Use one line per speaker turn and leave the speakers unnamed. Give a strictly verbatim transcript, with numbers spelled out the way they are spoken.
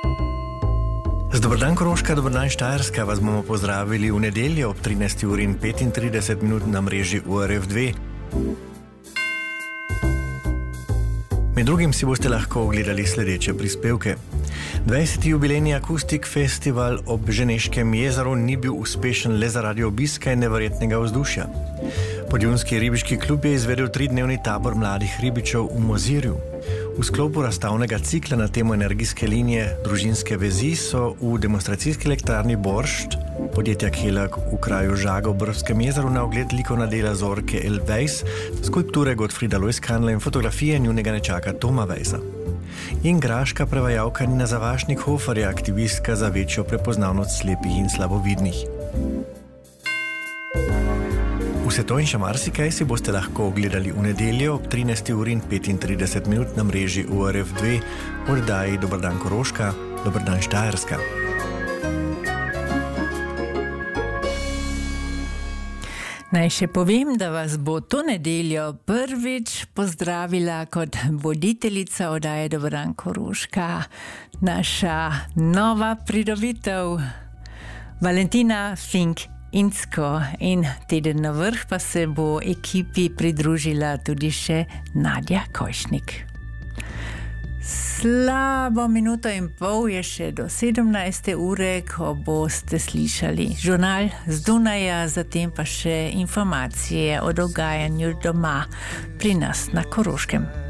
Dober dan Koroška, dober dan Štajerska, vas bomo pozdravili v nedeljo ob trinajsti uri in petintrideset minut na mreži U R F dve. Med drugim si boste lahko ogledali sledeče prispevke. dvajseti jubilejni Akustik festival ob Ženeškem jezeru ni bil uspešen le zaradi obiska in neverjetnega vzdušja. Podjunski ribiški klub je izvedel tridnevni tabor mladih ribičev v Mozirju. V sklopu razstavnega cikla na temo energijske linije družinske vezi so v demonstracijski elektrarni Boršt podjetja Kelag v kraju Žaga v Brskem jezeru na ogled likovna dela Zorke L. Weiss, skulpture Gottfrieda Loiskanla in fotografije njunega nečaka Toma Weissa. In graška prevajalka Nina Zavašnik-Hofer je aktivistka za večjo prepoznavnost slepih in slabovidnih. Vse to in še marsikaj si boste lahko ogledali v nedeljo ob trinajsti uri in petintrideset minut na mreži U R F dve v oddaji Dober dan Koroška, dober dan Štajerska.
Naj še povem, da vas bo to nedeljo prvič pozdravila kot voditeljica oddaje Dober dan Koroška naša nova pridobitev Valentina Fink Incko, in teden na vrh pa se bo ekipi pridružila tudi še Nadja Kojšnik. Slabo minuto in pol je še do sedemnajste ure, ko boste slišali žurnal z Dunaja, zatem pa še informacije o dogajanju doma pri nas na Koroškem.